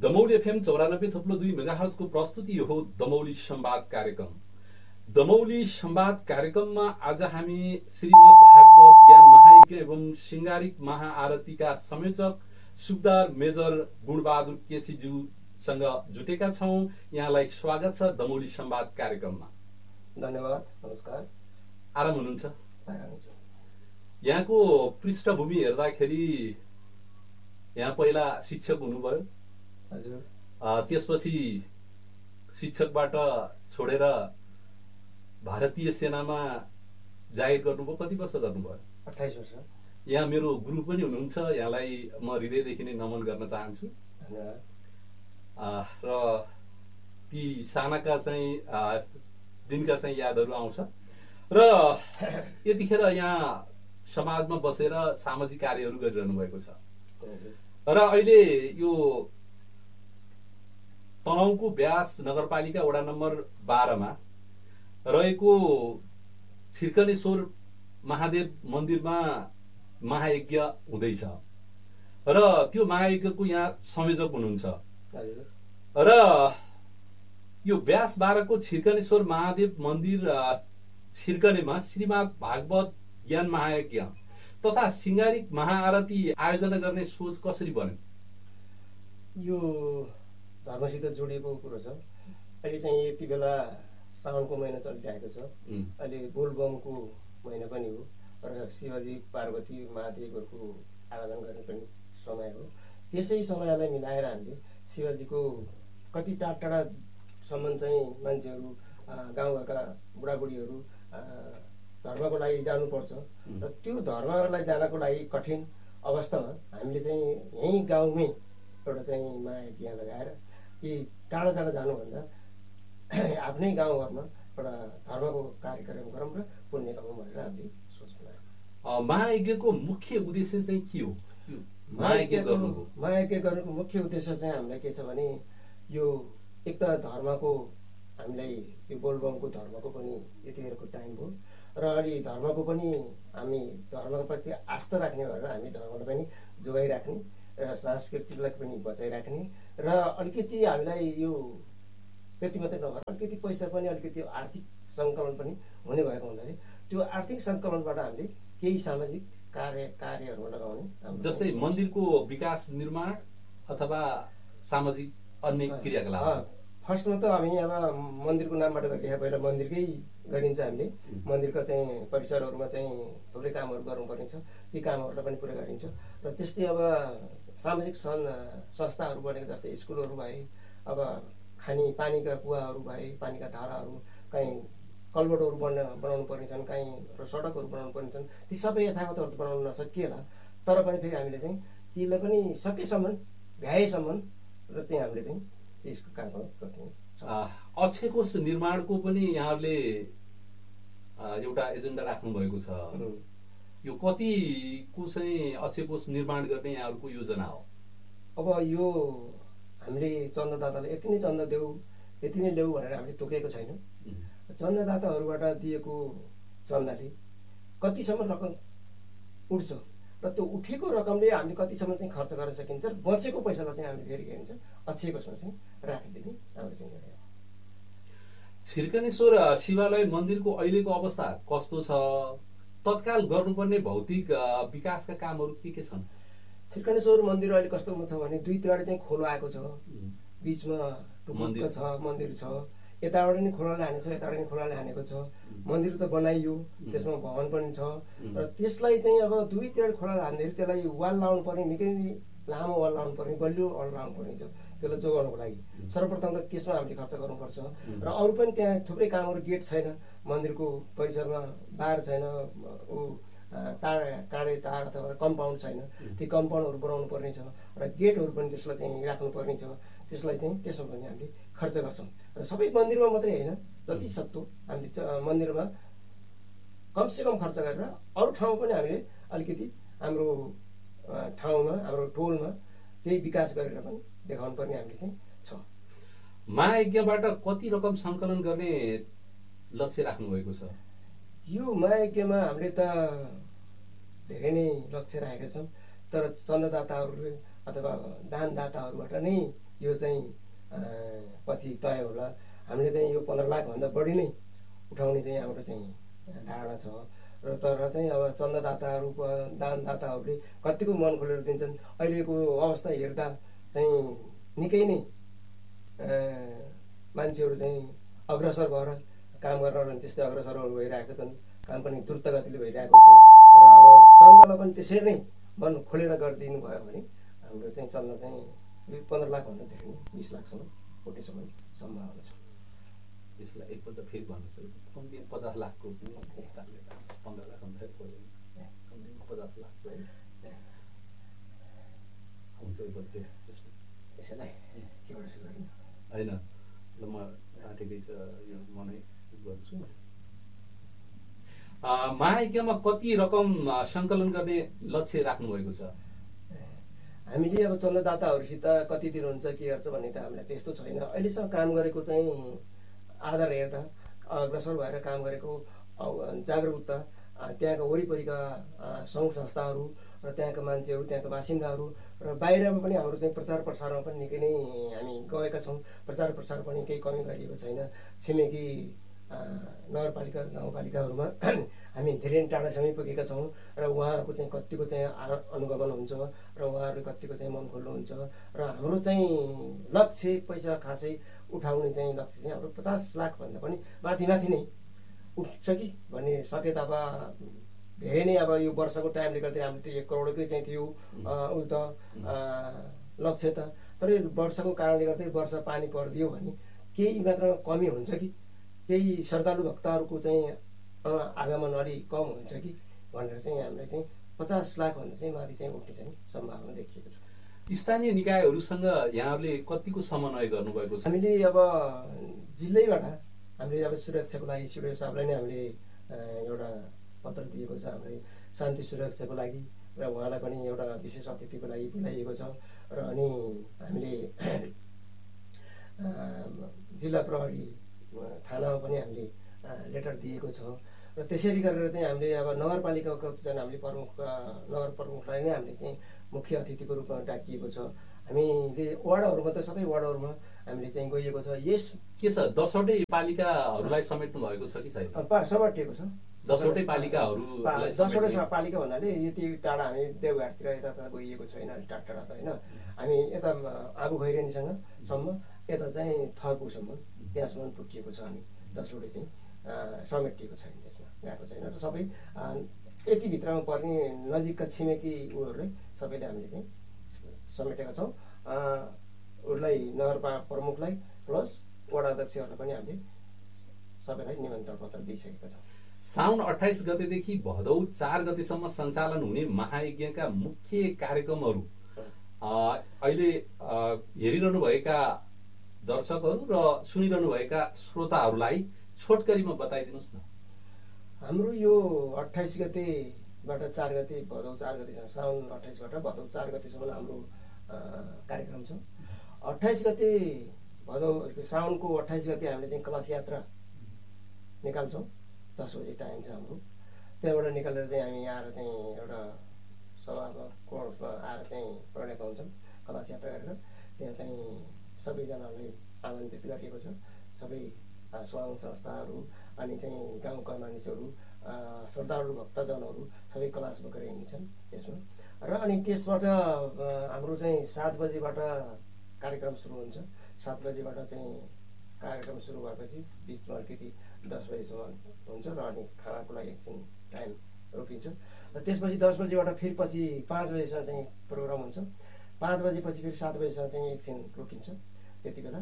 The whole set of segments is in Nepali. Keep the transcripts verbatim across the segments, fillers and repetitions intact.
दमौली एफएम चौरानब्बे थप्लो दुई मेगाहर्जको प्रस्तुति हो दमौली संवाद कार्यक्रम। दमौली संवाद कार्यक्रममा आज हामी श्रीमद् भागवत ज्ञान महायज्ञ एवं सिंगारिक महाआरतीका संयोजक सुबेदार मेजर गुणबहादुर केसीज्यूसँग जुटेका छौं। यहाँलाई स्वागत छ दमौली संवाद कार्यक्रममा। धन्यवाद, नमस्कार। आराम हुनुहुन्छ? यहाँको पृष्ठभूमि हेर्दाखेरि यहाँ पहिला शिक्षक हुनुभयो, हजुर। त्यसपछि शिक्षकबाट छोडेर भारतीय सेनामा जागिर गर्नुभयो। कति वर्ष गर्नुभयो? अट्ठाइस वर्ष। यहाँ मेरो गुरु पनि हुनुहुन्छ, यहाँलाई म हृदयदेखि नै नमन गर्न चाहन्छु। धन्यवाद। र ती सानाका चाहिँ दिनका चाहिँ यादहरू आउँछ र यतिखेर यहाँ समाजमा बसेर सामाजिक कार्यहरू गरिरहनु भएको छ र अहिले यो तनहुँको ब्यास नगरपालिका वडा नम्बर बाह्रमा रहेको छिर्कनेश्वर महादेव मन्दिरमा महायज्ञ हुँदैछ र त्यो महायज्ञको यहाँ संयोजक हुनुहुन्छ र यो ब्यास बाह्रको छिर्कनेश्वर महादेव मन्दिर छिर्कनेमा श्रीमद् भागवत ज्ञान महायज्ञ तथा सिंगारिक महाआरती आयोजना गर्ने सोच कसरी बन्यो? यो धर्मसित जोडिएको कुरो छ। अहिले चाहिँ यति बेला साउनको महिना चलिरहेको छ। अहिले बोलबमको महिना पनि हो र शिवजी पार्वती महादेवहरूको आराधना गर्ने पनि समय हो। त्यसै समयलाई मिलाएर हामीले शिवजीको कति टाढा टाढासम्म चाहिँ मान्छेहरू, गाउँघरका बुढाबुढीहरू धर्मको लागि जानुपर्छ र त्यो धर्मलाई जानको लागि कठिन अवस्थामा हामीले चाहिँ यहीँ गाउँमै एउटा चाहिँ महायज्ञ लगाएर कि टाढा टाढा जानुभन्दा आफ्नै गाउँघरमा एउटा धर्मको कार्यक्रम गरौँ र पुण्य कमाउँ भनेर हामीले सोच बनायौँ। महायज्ञको मुख्य उद्देश्य चाहिँ के हो? महायज्ञ गर्नुको महायज्ञ गर्नुको मुख्य उद्देश्य चाहिँ हामीलाई के छ भने यो एक त धर्मको हामीलाई यो बोलबमको धर्मको पनि यतिखेरको टाइम हो र अलि धर्मको पनि हामी धर्मको प्रति आस्था राख्ने भएर हामी धर्मलाई पनि जोगाइराख्ने र सांस्कृतिकलाई पनि बचाइराख्ने र अलिकति हामीलाई यो त्यति मात्रै नभएर अलिकति पैसा पनि अलिकति आर्थिक सङ्कलन पनि हुने भएको हुनाले त्यो आर्थिक सङ्कलनबाट हामीले केही सामाजिक कार्य कार्यहरूमा लगाउने, जस्तै मन्दिरको विकास निर्माण अथवा सामाजिक अन्य क्रियाकलाप। फर्स्टमा त हामी अब मन्दिरको नामबाट गरिरहेको पहिला मन्दिरकै गरिन्छ। हामीले मन्दिरको चाहिँ परिसरहरूमा चाहिँ थुप्रै कामहरू गर्नुपर्ने छ, ती कामहरूलाई पनि पुरा गरिन्छ र त्यस्तै अब सामाजिक सन् संस्थाहरू बनेको जस्तै स्कुलहरू भए, अब खाने पानीका कुवाहरू भए, पानीका धाराहरू, कहीँ कल्भर्टहरू बन्न बनाउनु पर्ने छन्, कहीँ सडकहरू बनाउनु पर्ने छन्, ती सबै यथावतहरू त बनाउन नसकिएला तर पनि फेरि हामीले चाहिँ तीलाई पनि सकेसम्म भ्याएसम्म र त्यहाँ हामीले चाहिँ यसको कामहरू गर्छौँ। अक्षय कोष निर्माणको पनि यहाँहरूले एउटा एजेन्डा राख्नु भएको छ। यो कतिको चाहिँ अक्षय कोष निर्माण गर्ने यहाँहरूको योजना हो? अब यो हामीले चन्दादातालाई यति नै चन्दा देऊ, यति नै ल्याऊ भनेर हामीले तोकेको छैन। चन्दादाताहरूबाट दिएको चन्दाले कतिसम्म रकम उठ्छ र त्यो उठेको रकमले हामीले कतिसम्म चाहिँ खर्च गर्न सकिन्छ र बचेको पैसालाई चाहिँ हामीले फेरि के भन्छ अक्षय कोषमा चाहिँ राखिदिने हाम्रो चाहिँ निर्णय हो। छिर्कनेश्वर शिवालय मन्दिरको अहिलेको अवस्था कस्तो छ? तत्काल गर्नुपर्ने भौतिक विकासका कामहरू के के छन्? छिर्कनेश्वर मन्दिर अहिले कस्तोमा छ भने दुईतिर चाहिँ खोलो आएको छ, बिचमा मन्दिर छ, मन्दिर छ, यताबाट नि खोलाले हानेको छ, यताबाट नि खोलाले हानेको छ। मन्दिर त बनाइयो, त्यसमा भवन पनि छ र त्यसलाई चाहिँ अब दुईतिर खोलाले हान्दाखेरि त्यसलाई वाल लाउनु पर्ने, निकै लामो वाल लाउनु पर्ने, बलियो वाल लाउनु पर्ने छ। त्यसलाई जोगाउनुको लागि सर्वप्रथम त त्यसमा हामीले खर्च गर्नुपर्छ र अरू पनि त्यहाँ थुप्रै कामहरू, गेट छैन मन्दिरको परिसरमा, बार छैन, ऊ तार काँडे तार अथवा कम्पाउन्ड छैन, त्यो कम्पाउन्डहरू बनाउनु पर्ने छ र गेटहरू पनि त्यसलाई चाहिँ राख्नुपर्ने छ। त्यसलाई चाहिँ त्यसमा पनि हामीले खर्च गर्छौँ र सबै मन्दिरमा मात्रै होइन, जति सक्दो हामीले मन्दिरमा कमसेकम खर्च गरेर अरू ठाउँमा पनि हामीले अलिकति हाम्रो ठाउँमा, हाम्रो टोलमा केही विकास गरेर पनि देखाउनु पर्ने हामीले चाहिँ छ। महायज्ञबाट कति रकम सङ्कलन गर्ने लक्ष्य राख्नु भएको छ? यो महायज्ञमा हामीले त धेरै नै लक्ष्य राखेका छौँ तर चन्दादाताहरूले अथवा दानदाताहरूबाट नै यो चाहिँ पछि तय होला। हामीले चाहिँ यो पन्ध्र लाखभन्दा बढी नै उठाउने चाहिँ हाम्रो चाहिँ धारणा छ। र तर चाहिँ अब चन्दादाताहरू दानदाताहरूले कतिको मन खोलेर दिन्छन्। अहिलेको अवस्था हेर्दा चाहिँ निकै नै मान्छेहरू चाहिँ अग्रसर भएर काम गर्न त्यस्तै अग्रसरहरू भइरहेका छन्। काम पनि द्रुत गतिले भइरहेको छ। र अब चन्दालाई पनि त्यसरी नै मन खोलेर गरिदिनु भयो भने हाम्रो चाहिँ चन्दा चाहिँ पन्ध्र लाखभन्दा धेरै नै बिस लाखसम्म उठेसम्म सम्भावना छ। यसलाई एकपल्ट फेरि भन्नुहोस् है, कम्ती पचास लाखको पन्ध्र लाख भन्दा कम्ती पचास लाखको हुन्छ यसलाई केबाट सुरु गर्ने होइन, ल म ठिकै छ यो म नै गर्छु। महायज्ञमा कति रकम सङ्कलन गर्ने लक्ष्य राख्नुभएको छ? हामीले अब चन्दादाताहरूसित कति दिनुहुन्छ के गर्छ भन्ने त हामीलाई त्यस्तो छैन। अहिलेसम्म काम गरेको चाहिँ आधार हेर्दा अग्रसर भएर काम गरेको जागरुकता त्यहाँका वरिपरिका सङ्घ संस्थाहरू र त्यहाँका मान्छेहरू, त्यहाँका बासिन्दाहरू र बाहिरमा पनि हाम्रो चाहिँ प्रचार प्रसारमा पनि निकै नै हामी गएका छौँ। प्रचार प्रसार पनि केही कमी गरिएको छैन। छिमेकी नगरपालिका गाउँपालिकाहरूमा हामी धेरै टाढासम्मै पुगेका छौँ र उहाँहरूको चाहिँ कतिको चाहिँ अनुगमन हुन्छ र उहाँहरू कतिको चाहिँ मन खोल्नुहुन्छ। र हाम्रो चाहिँ लक्ष्य पैसा खासै उठाउने चाहिँ लक्ष्य चाहिँ हाम्रो पचास लाखभन्दा पनि माथि माथि नै उठ्छ कि भन्ने सकेता अब धेरै नै अब यो वर्षको टाइमले गर्दा हामीले त्यो एक करोडकै चाहिँ थियो उ त लक्ष्य त। तर यो वर्षको कारणले गर्दै वर्ष पानी परिदियो भने केही मात्रामा कमी हुन्छ कि केही श्रद्धालु भक्तहरूको चाहिँ आगमन अलि कम हुन्छ कि भनेर चाहिँ हामीलाई चाहिँ पचास लाखभन्दा चाहिँ माथि चाहिँ उठ्ने चाहिँ सम्भावना देखिएको छ। स्थानीय निकायहरूसँग यहाँहरूले कतिको समन्वय गर्नुभएको छ? हामीले अब जिल्लैबाट हामीले अब सुरक्षाको लागि सिडिओ साहबलाई नै हामीले एउटा पत्र दिएको छ हामीलाई शान्ति सुरक्षाको लागि। र उहाँलाई पनि एउटा विशेष अतिथिको लागि बोलाइएको छ। र अनि हामीले जिल्ला प्रहरी थानामा पनि हामीले लेटर दिएको छ। र त्यसरी गरेर चाहिँ हामीले अब नगरपालिकाको चाहिँ हामीले प्रमुख नगर प्रमुखलाई नै हामीले चाहिँ मुख्य अतिथिको रूपमा डाकिएको छ। हामीले वार्डहरूमा त सबै वार्डहरूमा हामीले चाहिँ गइएको छ। यस के छ दसवटै पालिकाहरूलाई समेट्नु भएको छ कि छैन? समेटिएको छ। दसवटै पालिकाहरू दसवटै पालिका भन्नाले यति टाढा हामी देवघाटतिर यता गइएको छैन, टाढा टाढा त होइन। हामी यता आगो खैरेनीसँग सम्म यता चाहिँ थर्पुसम्म त्यहाँसम्म पुगिएको छ। हामी दसवटै चाहिँ समेटिएको छैन, त्यसमा गएको छैन। र सबै यति भित्रमा पर्ने नजिकका छिमेकी उहरूलाई सबैले हामीले चाहिँ समेटेका छौँ। उसलाई नगरपा प्रमुखलाई प्लस वडा अध्यक्षहरूलाई पनि हामीले सबैलाई निमन्त्रण पत्र दिइसकेका छौँ। साउन अट्ठाइस गतेदेखि भदौ चार गतेसम्म सञ्चालन हुने महायज्ञका मुख्य कार्यक्रमहरू अहिले हेरिरहनुभएका दर्शकहरू र सुनिरहनुभएका श्रोताहरूलाई छोटकरीमा बताइदिनुहोस् न। हाम्रो यो अट्ठाइस गतेबाट चार गते भदौ चार गतेसम्म, साउन अट्ठाइसबाट भदौ चार गतेसम्म हाम्रो कार्यक्रम छ। अट्ठाइस गते भदौ साउनको अट्ठाइस गते हामीले चाहिँ कलश यात्रा निकाल्छौँ। दस बजे टाइम छ हाम्रो। त्यहाँबाट निकालेर चाहिँ हामी आएर चाहिँ एउटा सभामा कोर्समा आएर चाहिँ प्रणेत हुन्छौँ कलश यात्रा गरेर। त्यहाँ चाहिँ सबैजनाले आमन्त्रित गरिएको छ। सबै सङ्घ संस्थाहरू अनि चाहिँ गाउँका मानिसहरू, श्रद्धालु भक्तजनहरू सबै कलश बोकेर हिँड्छन् त्यसमा। र अनि त्यसबाट हाम्रो चाहिँ सात बजेबाट कार्यक्रम सुरु हुन्छ। सात बजेबाट चाहिँ कार्यक्रम सुरु भएपछि बिचमा अलिकति दस बजीसम्म हुन्छ र अनि खानाको लागि एकछिन टाइम रोकिन्छ। र त्यसपछि दस बजीबाट फेरि पछि पाँच बजीसम्म चाहिँ प्रोग्राम हुन्छ। पाँच बजेपछि फेरि सात बजीसम्म चाहिँ एकछिन रोकिन्छ। त्यति बेला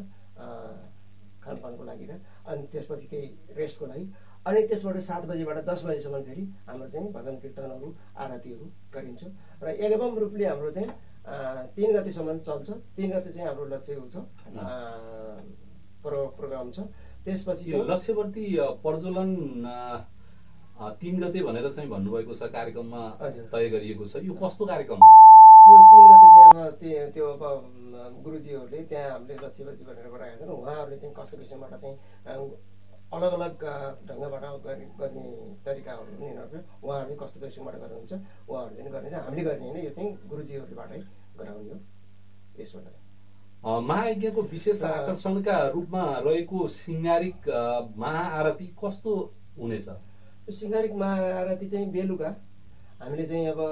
खानपानको लागि र अनि त्यसपछि केही रेस्टको लागि। अनि त्यसबाट सात बजीबाट दस बजीसम्म फेरि हाम्रो चाहिँ भजन कीर्तनहरू आरतीहरू गरिन्छ। र एल्बम रूपले हाम्रो चाहिँ तिन गतिसम्म चल्छ। तिन गति चाहिँ हाम्रो लक्ष्य हुन्छ प्रो प्रोग्राम छ। त्यसपछि लक्ष्यवर्ती प्रज्वलन तिन गते भनेर चाहिँ भन्नुभएको छ कार्यक्रममा तय गरिएको छ। यो कस्तो कार्यक्रम हो? यो तिन गते चाहिँ अब त्यो त्यो अब गुरुजीहरूले त्यहाँ हामीले लक्ष्यवर्ती भनेर गराएका छन्। उहाँहरूले चाहिँ कस्तो किसिमबाट चाहिँ अलग अलग ढङ्गबाट गर्ने तरिकाहरू यिनीहरू उहाँहरूले कस्तो किसिमबाट गर्नुहुन्छ उहाँहरूले पनि गर्ने, हामीले गर्ने होइन। यो चाहिँ गुरुजीहरूबाटै गराउने हो। यसबाट महायज्ञको विशेष आकर्षणका रूपमा रहेको सिंगारिक महाआरती कस्तो हुनेछ? सिंगारिक महाआरती चाहिँ बेलुका हामीले चाहिँ अब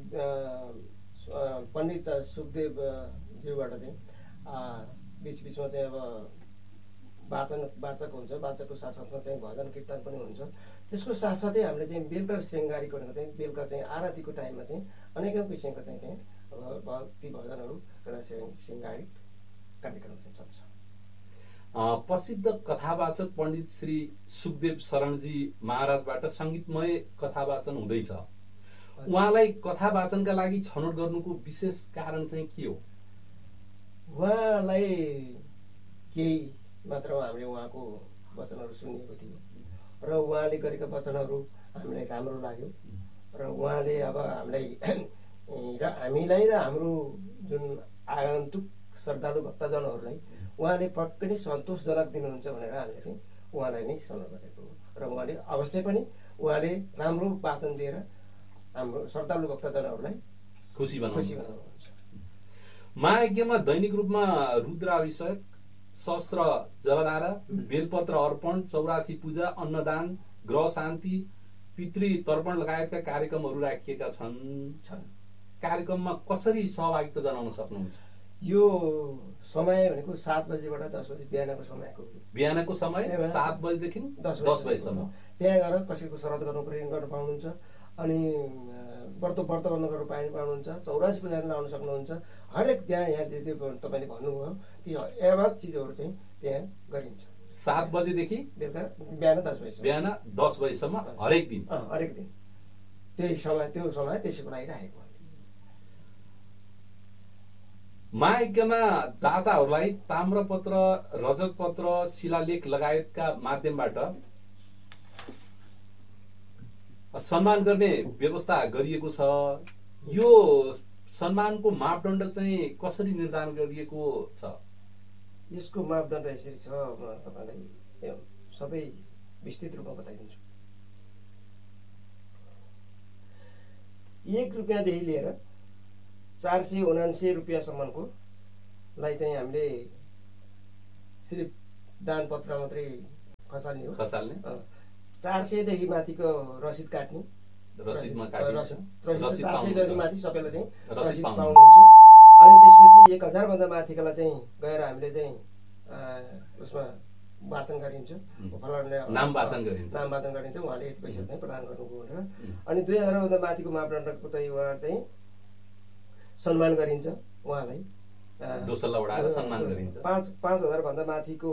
पण्डित सुखदेव ज्यूबाट चाहिँ बिच बिचमा चाहिँ अब वाचन वाचक हुन्छ, वाचकको साथसाथमा चाहिँ भजन कीर्तन पनि हुन्छ। त्यसको साथसाथै हामीले चाहिँ बेलुका सिंगारिक भनेको चाहिँ बेलुका चाहिँ आरतीको टाइममा चाहिँ अनेकौँ किसिमको चाहिँ त्यहाँ अब भक्ति भजनहरू र सिंगारिक कार्यक्रम चाहिँ चल्छ। प्रसिद्ध कथावाचक पण्डित श्री सुखदेव शरणजी महाराजबाट सङ्गीतमय कथावाचन हुँदैछ। उहाँलाई कथावाचनका लागि छनौट गर्नुको विशेष कारण चाहिँ के हो? उहाँलाई केही मात्र हामीले उहाँको वचनहरू सुनेको थियो र उहाँले गरेका वचनहरू हामीलाई राम्रो लाग्यो र उहाँले अब हामीलाई र हामीलाई र हाम्रो जुन आगन्तुक श्रद्धालु भक्तजनहरूलाई उहाँले पक्कै नै सन्तोषजनक दिनुहुन्छ भनेर हामीले चाहिँ उहाँलाई नै सल्लाह गरेको र उहाँले अवश्य पनि उहाँले राम्रो वाचन दिएर हाम्रो श्रद्धालु भक्तजनहरूलाई खुसी बनाउनुहुन्छ। महायज्ञमा दैनिक रूपमा रुद्राभिषेक, सहस्र जलधारा, बेलपत्र अर्पण, चौरासी पूजा, अन्नदान, ग्रह शान्ति, पितृ तर्पण लगायतका कार्यक्रमहरू राखिएका छन्। कार्यक्रममा कसरी सहभागिता जनाउन सक्नुहुन्छ? यो समय भनेको सात बजेबाट दस बजे बिहानको समयको बिहानको समय सात बजेदेखि दस बजेसम्म त्यहाँ गएर कसैको श्राद्ध गर्नु पर्ने गर्न पाउनुहुन्छ, अनि व्रत व्रत बन्द गर्न पाइ पाउनुहुन्छ, चौरासी पूजा लाउन सक्नुहुन्छ। हरेक त्यहाँ यहाँ तपाईँले भन्नुभयो ती एवं चिजहरू चाहिँ त्यहाँ गरिन्छ। सात बजेदेखि बेलुका बिहान दस बजेसम्म बिहान दस बजेसम्म हरेक दिन हरेक दिन त्यही समय त्यो समय त्यसैको लागि राखेको। महायज्ञमा दाताहरूलाई ताम्रपत्र, रजतपत्र, शिलालेख लगायतका माध्यमबाट सम्मान गर्ने व्यवस्था गरिएको छ। यो सम्मानको मापदण्ड चाहिँ कसरी निर्धारण गरिएको छ? यसको मापदण्ड यसरी छ, म तपाईँलाई सबै विस्तृत रूपमा बताइदिन्छु। एक रुपियाँदेखि लिएर चार सय उनान्सय रुपियाँसम्मको लाई चाहिँ हामीले सिर्फ दान पत्र मात्रै खसाल्ने हो खसाल्ने चार सयदेखि माथिको रसिद काट्ने रसिदमा चार सयदेखि माथि सबैलाई चाहिँ रसिद पाउनुहुन्छ। अनि त्यसपछि एक हजारभन्दा माथिकोलाई चाहिँ गएर हामीले चाहिँ उसमा वाचन गरिन्छ, नाम वाचन गरिन्छ नाम वाचन गरिन्छ उहाँले यति पैसा चाहिँ प्रदान गर्नुभयो भनेर। अनि दुई हजारभन्दा माथिको मापदण्डको चाहिँ उहाँ चाहिँ सम्मान गरिन्छ, उहाँलाई दोसल्ला उडाएर सम्मान गरिन्छ। पाँच पाँच हजारभन्दा माथिको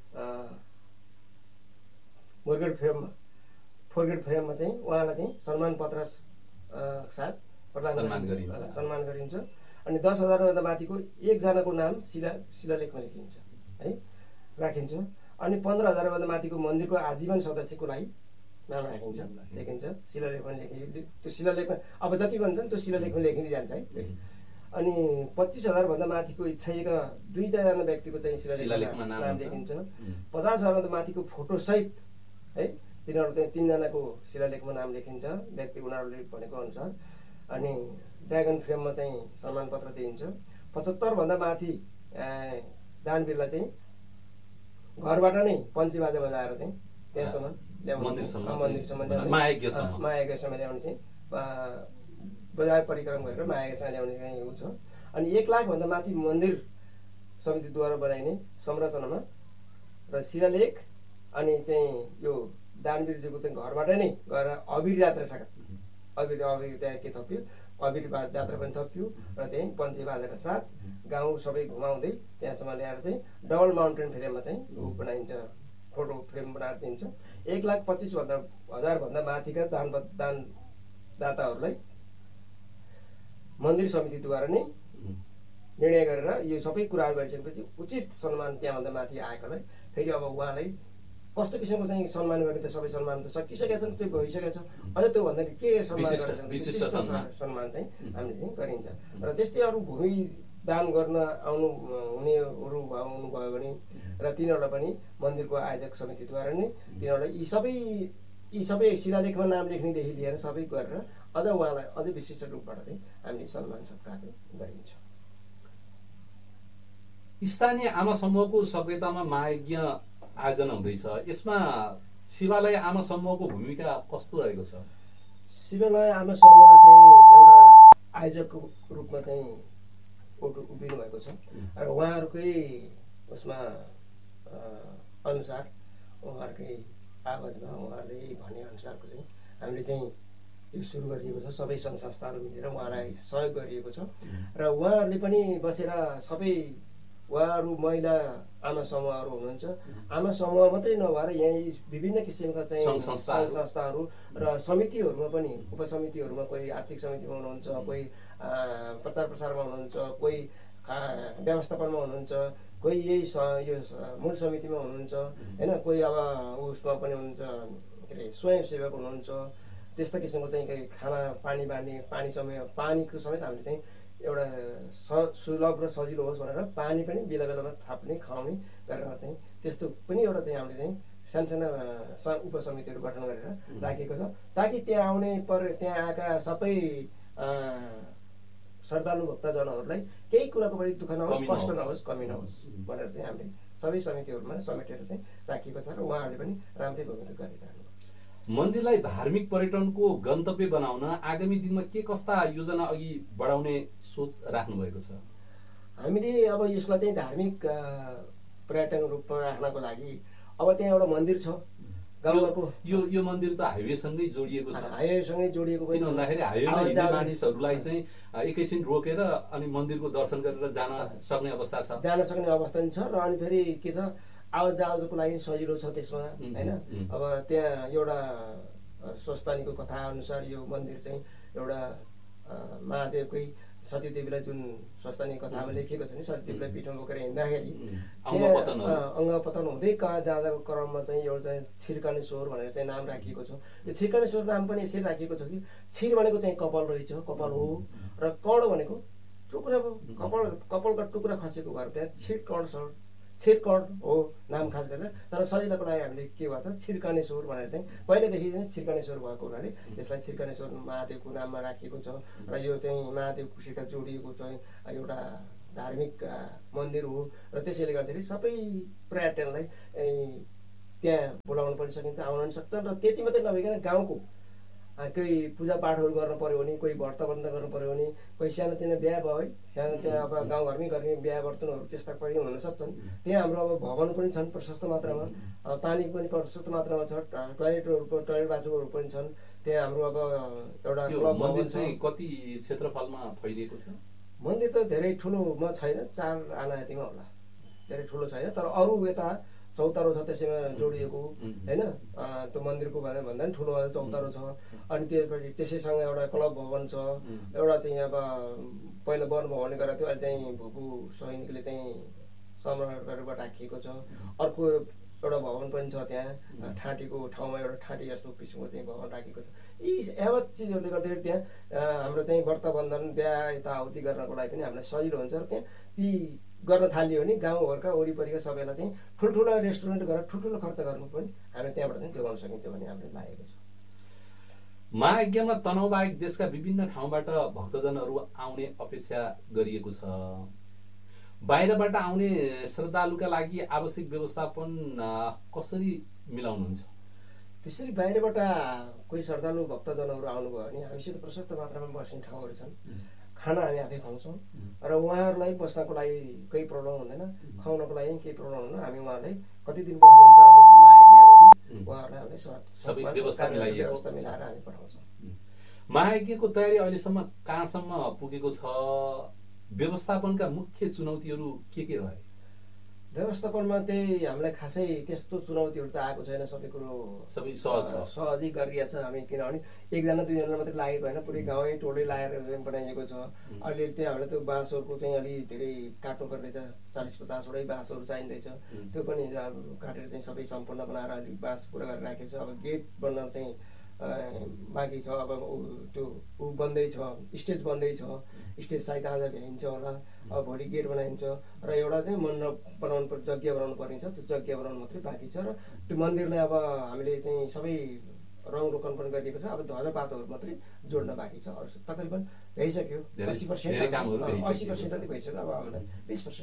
मोर्गेड फ्रेममा फोरगेड फ्रेममा चाहिँ उहाँलाई चाहिँ सम्मान पत्र साथ प्रदान गरिन्छ, सम्मान गरिन्छ। अनि दस हजारभन्दा माथिको एकजनाको नाम शिला शिलालेखमा लेखिन्छ है राखिन्छ। अनि पन्ध्र हजारभन्दा माथिको मन्दिरको आजीवन सदस्यको लागि नाम राखिन्छ लेखिन्छ शिलालेखमा लेखि त्यो शिलालेखमा अब जति भन्छ नि त्यो शिलालेखमा लेखिँदै जान्छ है। अनि पच्चिस हजारभन्दा माथिको इच्छाएका दुईजना व्यक्तिको चाहिँ शिलालेखमा नाम लेखिन्छ। पचास हजारभन्दा माथिको फोटोसहित है तिनीहरू चाहिँ तिनजनाको शिलालेखमा नाम लेखिन्छ व्यक्ति उनीहरूले भनेको अनुसार। अनि ड्रागन फ्रेममा चाहिँ सम्मान पत्र दिइन्छ। पचहत्तरभन्दा माथि दानवीरलाई चाहिँ घरबाट नै पञ्ची बाजा बजाएर चाहिँ त्यहाँसम्म ल्याउनु मन्दिरसम्म महायज्ञसम्म ल्याउने चाहिँ बजार परिक्रम गरेर महायज्ञसँग ल्याउने चाहिँ ऊ छ। अनि एक लाखभन्दा माथि मन्दिर समितिद्वारा बनाइने संरचनामा र शिलालेख अनि चाहिँ यो दानवीरज्यूको चाहिँ घरबाट नै गएर अबिर जात्रा सका अबिर अबिर त्यहाँ के थप्यो अबिर जात्रा पनि थप्यो र त्यहीँ पञ्चे बाजाका साथ गाउँ सबै घुमाउँदै त्यहाँसम्म ल्याएर चाहिँ डबल माउन्टेन फ्रेममा चाहिँ ऊ बनाइन्छ, फोटो फ्रेम बनाएर दिन्छ। एक लाख पच्चिस भन्दा हजारभन्दा माथिका दान दानदाताहरूलाई मन्दिर समितिद्वारा नै निर्णय गरेर यो सबै कुराहरू गरिसकेपछि उचित सम्मान त्यहाँभन्दा माथि आएकोलाई फेरि अब उहाँलाई कस्तो किसिमको चाहिँ सम्मान गर्ने त सबै सम्मान त सकिसकेको छ, त्यो भइसकेको छ। अझ त्योभन्दा के सम्मान गरेर विशिष्ट सम्मान चाहिँ हामीले चाहिँ गरिन्छ। र त्यस्तै अरू भूमि दान गर्न आउनु हुनेहरू आउनुभयो भने र तिनीहरूलाई पनि मन्दिरको आयोजक समितिद्वारा नै तिनीहरूलाई यी सबै यी सबै शिलालेखमा नाम लेख्नेदेखि लिएर सबै गरेर अझ उहाँलाई अझै विशिष्ट रूपबाट चाहिँ हामीले सम्मान सत्कार गरिन्छ। स्थानीय आमा समूहको सक्रियतामा महायज्ञ आयोजना हुँदैछ, यसमा शिवालय आमा समूहको भूमिका कस्तो रहेको छ? शिवालय आमा समूह चाहिँ एउटा आयोजकको रूपमा चाहिँ उभिनु भएको छ र उहाँहरूकै उसमा अनुसार उहाँहरूकै आवाजमा उहाँहरूले भनेअनुसारको चाहिँ हामीले चाहिँ यो सुरु गरिएको छ। सबै सङ्घ संस्थाहरू मिलेर उहाँलाई सहयोग गरिएको छ र उहाँहरूले पनि बसेर सबै उहाँहरू महिला आमा समूहहरू हुनुहुन्छ। आमा समूह मात्रै नभएर यहीँ विभिन्न किसिमका चाहिँ सङ्घ संस्थाहरू र समितिहरूमा पनि उपसमितिहरूमा कोही आर्थिक समितिमा हुनुहुन्छ, कोही प्रचार प्रसारमा हुनुहुन्छ, कोही व्यवस्थापनमा हुनुहुन्छ, कोही यही यो मूल समितिमा हुनुहुन्छ होइन, कोही अब उसमा पनि हुनुहुन्छ के अरे स्वयंसेवक हुनुहुन्छ। त्यस्ता किसिमको चाहिँ केही खाना पानी बाँड्ने पानी समय पानीको समेत हामीले चाहिँ एउटा स सुलभ र सजिलो होस् भनेर पानी पनि बेला बेलामा थाप्ने खुवाउने गरेर चाहिँ त्यस्तो पनि एउटा चाहिँ हामीले चाहिँ सानसाना उपसमितिहरू गठन गरेर राखेको छ, ताकि त्यहाँ आउने पर त्यहाँ आएका सबै श्रद्धालु भक्तजनहरूलाई केही कुराको पनि दुःख नहोस्, कष्ट नहोस्, कमी नहोस् भनेर चाहिँ हामीले सबै समितिहरूमा समेटेर चाहिँ राखेको छ र उहाँहरूले पनि राम्रै भूमिका गरिरहनु। मन्दिरलाई धार्मिक पर्यटनको गन्तव्य बनाउन आगामी दिनमा के कस्ता योजना अघि बढाउने सोच राख्नु भएको छ? हामीले अब यसलाई चाहिँ धार्मिक पर्यटन रूपमा राख्नको लागि अब त्यहाँ एउटा मन्दिर छ गाउँको। यो यो मन्दिर त हाइवेसँगै जोडिएको छ। हाइवेसँगै जोडिएको पनि भन्दाखेरि हाइवेमा हिँड्ने मानिसहरूलाई चाहिँ एकैछिन रोकेर अनि मन्दिरको दर्शन गरेर जान सक्ने अवस्था छ, जान सक्ने अवस्था पनि छ र अनि फेरि के छ आवाज जावजको लागि सजिलो छ त्यसमा होइन। अब त्यहाँ एउटा स्वस्तानीको कथा अनुसार यो मन्दिर चाहिँ एउटा महादेवकै सतीदेवीलाई जुन स्वस्तानी कथामा लेखिएको छ नि, सतीदेवीलाई पिठमा बोकेर हिँड्दाखेरि अङ्गपतन हुँदै कहाँ जाँदाको क्रममा चाहिँ एउटा चाहिँ छिर्कानेश्वर भनेर चाहिँ नाम राखिएको छ। यो छिर्कानेश्वर नाम पनि यसरी राखिएको छ कि छिर भनेको चाहिँ कपाल रहेछ, कपाल हो, र कर्ण भनेको टुक्रा कपाल कपालका टुक्रा खसेको भएर त्यहाँ छिर कर्ण छ, छिरकर्ण हो नाम खास गरेर। तर सजिलोको लागि हामीले के भन्छ छिर्कानेश्वर भनेर चाहिँ पहिलेदेखि चाहिँ छिर्कानेश्वर भएको हुनाले यसलाई छिर्कानेश्वर महादेवको नाममा राखिएको छ र यो चाहिँ महादेवसित जोडिएको चाहिँ एउटा धार्मिक मन्दिर हो र त्यसैले गर्दाखेरि सबै पर्यटनलाई त्यहाँ बोलाउन पनि सकिन्छ, आउन पनि सक्छन्। र त्यति मात्रै नभइकन गाउँको कोही पूजापाठहरू गर्नु पऱ्यो भने, कोही व्रतबन्ध गर्नु पऱ्यो भने, कोही सानोतिनो बिहा भयो है, सानो त्यहाँ अब गाउँघरमै गर्ने बिहा वर्तनहरू त्यस्ता पनि हुन सक्छन्। त्यहाँ हाम्रो अब भवन पनि छन् प्रशस्त मात्रामा, पानीको पनि प्रशस्त मात्रामा छ, टोयलेटहरूको टोयलेट बाथरुमहरू पनि छन्। त्यहाँ हाम्रो अब एउटा क्लब मन्दिर चाहिँ कति क्षेत्रफलमा फैलिएको छ? मन्दिर त धेरै ठुलोमा छैन, चार आना यतिमा होला, धेरै ठुलो छैन। तर अरू यता चौतारो छ त्यसैमा जोडिएको होइन, त्यो मन्दिरको भन्दा भन्दा पनि ठुलो चौतारो छ। अनि त्यसपछि त्यसैसँग एउटा क्लब भवन छ, एउटा चाहिँ अब पहिला वन भवनले गरेको थियो, अहिले चाहिँ भूपू सैनिकले चाहिँ संरक्षण गरेर राखिएको छ। अर्को एउटा भवन पनि छ त्यहाँ ठाँटीको ठाउँमा, एउटा ठाँटी जस्तो किसिमको चाहिँ भवन राखेको छ। यी यावत चिजहरूले गर्दाखेरि त्यहाँ हाम्रो चाहिँ व्रतबन्धन बिहा यताउति गर्नको लागि पनि हामीलाई सजिलो हुन्छ। र त्यहाँ यी गर्न थालियो भने गाउँघरका वरिपरिका सबैलाई चाहिँ ठुल्ठुला रेस्टुरेन्ट गरेर ठुल्ठुलो खर्च गर्नु पनि हामी त्यहाँबाट चाहिँ जोगाउन सकिन्छ भन्ने हामीले लागेको छ। महायज्ञमा तनहुबाहेक देशका विभिन्न ठाउँबाट भक्तजनहरू आउने अपेक्षा गरिएको छ। बाहिरबाट आउने श्रद्धालुका लागि आवश्यक व्यवस्थापन कसरी मिलाउनुहुन्छ? त्यसरी बाहिरबाट कोही श्रद्धालु भक्तजनहरू आउनुभयो भने हामीसित प्रशस्त मात्रामा बस्ने ठाउँहरू छन्, खाना हामी आफै खुवाउँछौँ र उहाँहरूलाई बस्नको लागि केही प्रब्लम हुँदैन, खुवाउनको लागि केही प्रब्लम हुँदैन। हामी उहाँहरूलाई कति दिन बस्नुहुन्छ हाम्रो महायज्ञभरि उहाँहरूलाई हामीले सबै व्यवस्था मिलाएर हामी पठाउँछौँ। महायज्ञको तयारी अहिलेसम्म कहाँसम्म पुगेको छ? व्यवस्थापनका मुख्य चुनौतीहरू के के रहे? व्यवस्थापनमा त्यही हामीलाई खासै त्यस्तो चुनौतीहरू त आएको छैन, सबै कुरो सबै सहज सहजै गरिरहेको छ हामी। किनभने एकजना दुईजना मात्रै लागेको होइन, पुरै गाउँै टोलै लगाएर बनाइएको छ। अहिले त्यहाँ हामीलाई त्यो बाँसहरूको चाहिँ अलि धेरै काट्नु पर्नेछ, चालिस पचासवटै बाँसहरू चाहिँदैछ, त्यो पनि काटेर चाहिँ सबै सम्पूर्ण बनाएर अलिक बाँस पुरा गरेर राखेको छ। अब गेट बन्न चाहिँ बाँकी छ, अब त्यो ऊ बन्दैछ, स्टेज बन्दैछ, स्टेज सायद आज भ्याइन्छ होला, अब भोलि गेट बनाइन्छ र एउटा चाहिँ मण्डप बनाउनु पर्छ, यज्ञ बनाउनु पर्ने छ, त्यो यज्ञ बनाउनु मात्रै बाँकी छ। र त्यो मन्दिरलाई अब हामीले चाहिँ सबै रङ रोकन पनि गरिएको छ, अब ध्वजापातहरू मात्रै जोड्न बाँकी छ। अरू तकरिबन भइसक्यो, अस्सी पर्सेन्ट अस्सी पर्सेन्ट जति भइसक्यो। अब हामीलाई बिस पर्सेन्ट